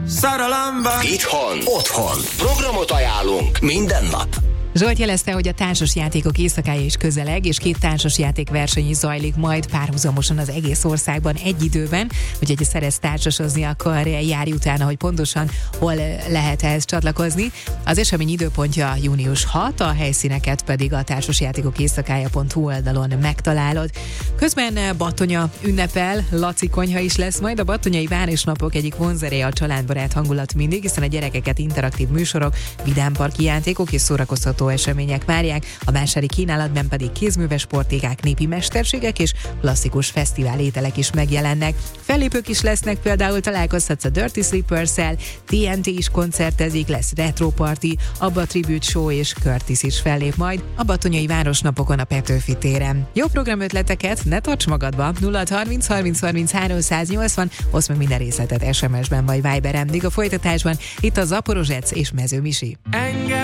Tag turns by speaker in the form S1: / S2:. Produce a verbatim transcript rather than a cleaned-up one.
S1: Szerelemben.
S2: Itthon, otthon. Programot ajánlunk minden nap.
S3: Zsolt jelezte, hogy a társasjátékok éjszakája is közeleg, és két társasjáték verseny is zajlik majd párhuzamosan az egész országban egy időben, úgyhogy ha szeretsz társasozni, akkor járj utána, hogy pontosan hol lehet ehhez csatlakozni. Az esemény időpontja június hatodika, a helyszíneket pedig a társasjátékok éjszakája pont hu oldalon megtalálod. Közben Batonya ünnepel, Laci konyha is lesz majd. A batonyai városnapok egyik vonzereje a családbarát hangulat mindig, hiszen a gyerekeket interaktív műsorok, vidámparki játékok és szórakoztató események várják, a vásári kínálatban pedig kézműves sportékák, népi mesterségek és klasszikus fesztivál ételek is megjelennek. Fellépők is lesznek, például találkozhatsz a Dirty Sleepers-szel, té en té is koncertezik, lesz retro party, Abba Tribute Show és Curtis is fellép majd a batonyai városnapokon a Petőfi téren. Jó programötleteket ne tarts magadba, nulla harminc harminc harminc háromszáznyolcvan, oszd meg minden részletet es em es-ben vagy Viberen, míg a folytatásban itt a Zaporozsec és Mező Misi.
S1: Engem